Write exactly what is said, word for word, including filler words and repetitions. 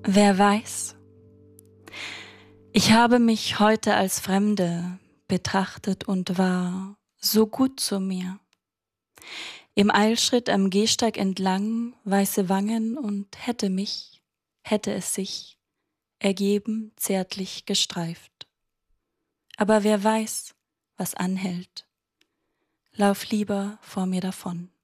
Wer weiß? Ich habe mich heute als Fremde betrachtet und war so gut zu mir. Im Eilschritt am Gehsteig entlang, weiße Wangen und hätte mich, hätte es sich ergeben, zärtlich gestreift. Aber wer weiß, was anhält? Lauf lieber vor mir davon.